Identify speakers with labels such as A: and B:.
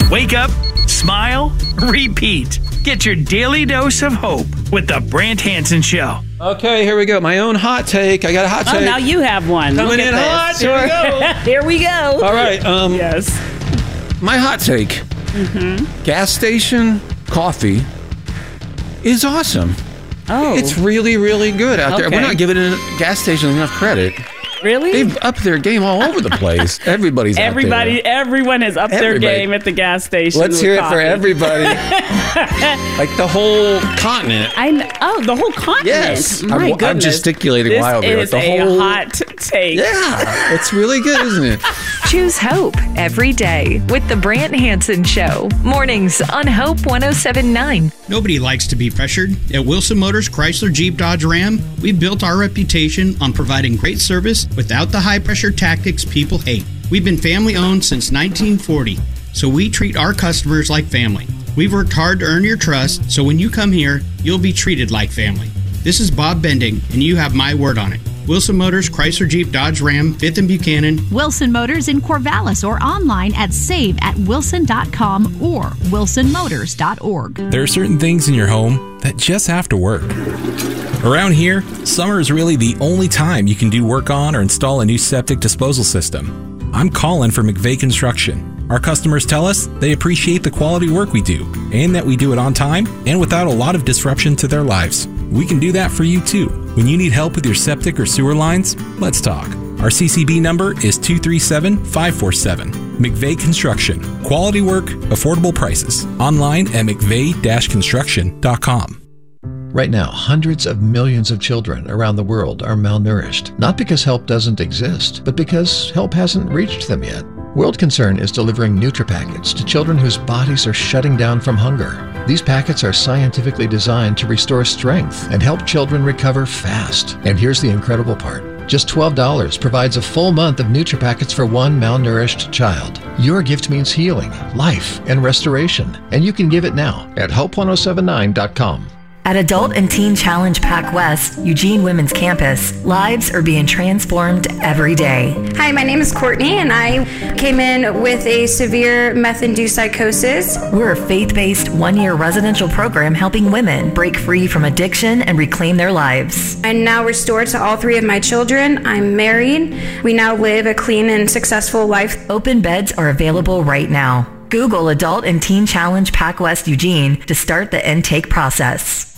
A: Wake up, smile, repeat. Get your daily dose of hope with the Brant Hansen Show.
B: Okay, here we go. My own hot take. I got a hot take.
C: Oh, now you have one.
B: Coming in hot.
C: Sure.
B: Here we go.
C: Here we go.
B: All right.
C: Yes.
B: My hot take. Gas station coffee is awesome.
C: Oh.
B: It's really, really good out there.
C: Okay.
B: We're not giving gas stations enough credit.
C: Really?
B: They've upped their game all over the place. Everybody's out there.
C: Everyone has upped their game at the gas station.
B: Let's hear it for everybody. Like the whole continent.
C: The whole continent.
B: Yes.
C: My goodness.
B: I'm gesticulating wildly.
C: This is a hot take.
B: Yeah. It's really good, isn't it?
D: Choose hope every day with the Brant Hansen Show. Mornings on Hope 107.9.
E: Nobody likes to be pressured. At Wilson Motors Chrysler Jeep Dodge Ram, we've built our reputation on providing great service without the high-pressure tactics people hate. We've been family-owned since 1940, so we treat our customers like family. We've worked hard to earn your trust, so when you come here, you'll be treated like family. This is Bob Bending, and you have my word on it. Wilson Motors Chrysler Jeep Dodge Ram, 5th and Buchanan.
F: Wilson Motors in Corvallis or online at save@wilson.com or wilsonmotors.org.
G: There are certain things in your home that just have to work. Around here, summer is really the only time you can do work on or install a new septic disposal system. I'm Colin for McVeigh Construction. Our customers tell us they appreciate the quality work we do and that we do it on time and without a lot of disruption to their lives. We can do that for you too. When you need help with your septic or sewer lines, let's talk. Our CCB number is 237-547. McVeigh Construction. Quality work, affordable prices. Online at mcveigh-construction.com.
H: Right now, hundreds of millions of children around the world are malnourished, not because help doesn't exist, but because help hasn't reached them yet. World Concern is delivering NutriPackets to children whose bodies are shutting down from hunger. These packets are scientifically designed to restore strength and help children recover fast. And here's the incredible part. Just $12 provides a full month of NutriPackets for one malnourished child. Your gift means healing, life, and restoration. And you can give it now at hope1079.com.
D: At Adult and Teen Challenge Pac West, Eugene Women's Campus, lives are being transformed every day.
I: Hi, my name is Courtney, and I came in with a severe meth-induced psychosis.
D: We're a faith-based one-year residential program helping women break free from addiction and reclaim their lives.
I: I'm now restored to all three of my children. I'm married. We now live a clean and successful life.
D: Open beds are available right now. Google Adult and Teen Challenge Pac West Eugene to start the intake process.